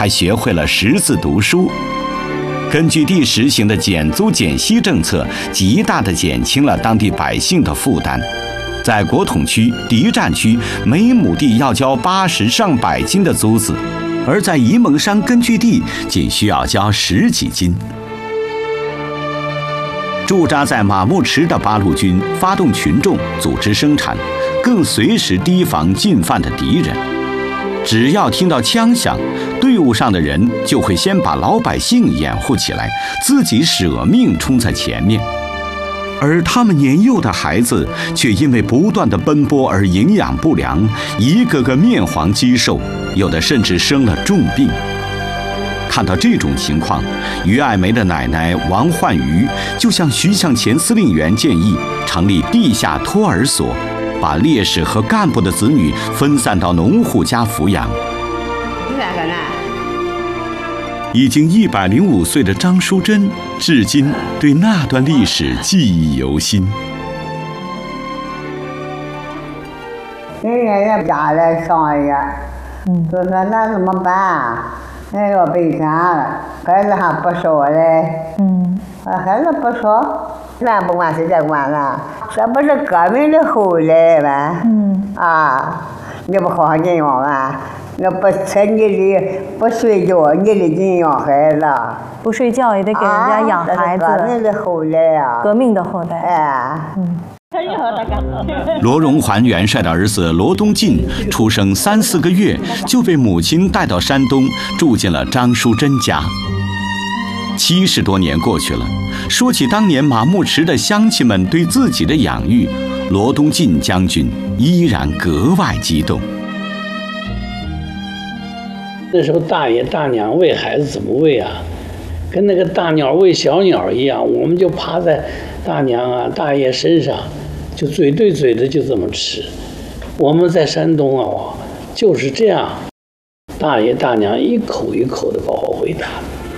还学会了识字读书。根据地实行的减租减息政策，极大地减轻了当地百姓的负担。在国统区、敌占区，每亩地要交80上100斤的租子，而在沂蒙山根据地，仅需要交10几斤。驻扎在马木池的八路军发动群众组织生产，更随时提防进犯的敌人。只要听到枪响，队伍上的人就会先把老百姓掩护起来，自己舍命冲在前面。而他们年幼的孩子却因为不断的奔波而营养不良，一个个面黄肌瘦，有的甚至生了重病。看到这种情况，于爱梅的奶奶王焕瑜就向徐向前司令员建议成立地下托儿所，把烈士和干部的子女分散到农户家抚养。已经105岁的张淑珍，至今对那段历史记忆犹新。 人家家来上学，就说那怎么办？那要赔钱了，孩子还不少嘞。孩子不少，咱不管谁在管呢？这不是革命的后来吗？你不好好教养吗？我不吃你的，不睡觉，你得教养孩子。 不睡觉也得给人家养孩子。 革命的后代啊。 革命的后代。 罗荣桓元帅的儿子罗东进出生3、4个月就被母亲带到山东，住进了张淑珍家。70多年过去了，说起当年马木池的乡亲们对自己的养育，罗东进将军依然格外激动。 那时候大爷大娘喂孩子怎么喂啊？跟那个大鸟喂小鸟一样，我们就趴在大娘啊大爷身上，就嘴对嘴的就这么吃。我们在山东啊就是这样，大爷大娘一口一口的把我喂大。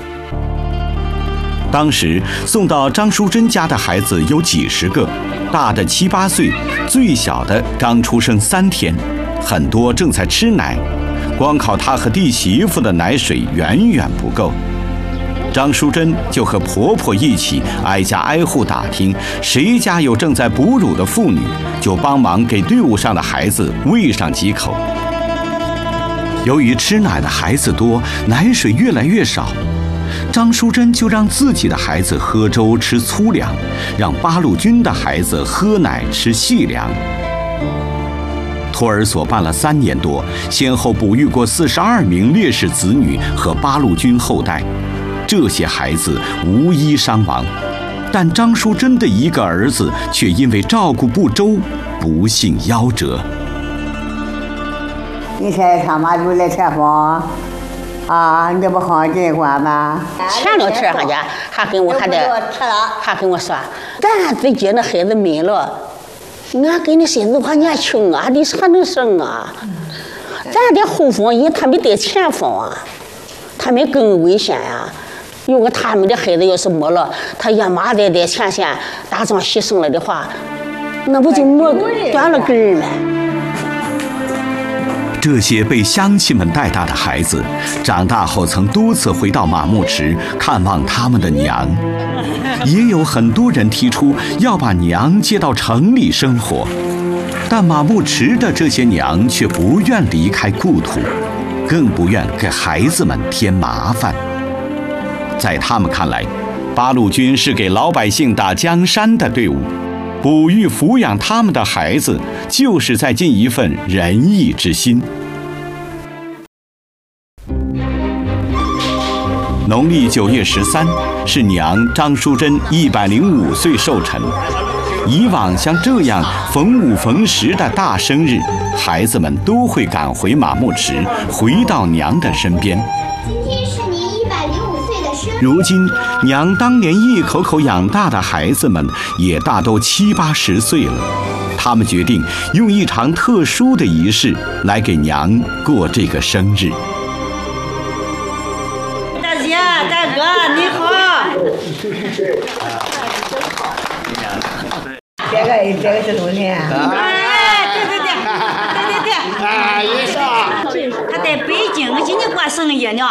当时送到张淑珍家的孩子有几十个，大的7、8岁，最小的刚出生3天，很多正在吃奶，光靠她和弟媳妇的奶水远远不够。张淑珍就和婆婆一起挨家挨户打听，谁家有正在哺乳的妇女，就帮忙给队伍上的孩子喂上几口。由于吃奶的孩子多，奶水越来越少，张淑珍就让自己的孩子喝粥吃粗粮，让八路军的孩子喝奶吃细粮。托儿所办了3年多，先后哺育过42名烈士子女和八路军后代，这些孩子无一伤亡，但张淑珍的一个儿子却因为照顾不周，不幸夭折。 你现在他妈就来采访。你不好尽管吗？ 前头吃上去，还跟我说，咱自己那孩子没了，俺跟你孙子还年轻啊，你还能生啊？咱的后方人他没在前方啊，他们更危险呀。如果他们的孩子要是没了，他爷妈在前线打仗牺牲了的话，那不就断了根儿了？ 这些被乡亲们带大的孩子，长大后曾多次回到马木池看望他们的娘，也有很多人提出要把娘接到城里生活，但马木池的这些娘却不愿离开故土，更不愿给孩子们添麻烦。在他们看来，八路军是给老百姓打江山的队伍，哺育抚养他们的孩子，就是在尽一份仁义之心。农历9月13是娘张淑珍105岁寿辰。以往像这样逢5逢10的大生日，孩子们都会赶回马木池，回到娘的身边。 今天是您105岁的生日。 如今，娘当年一口口养大的孩子们也大都70、80岁了。他们决定用一场特殊的仪式来给娘过这个生日。 大姐、大哥，你好。 这个是冬天。 对。他在北京今年过生日呢。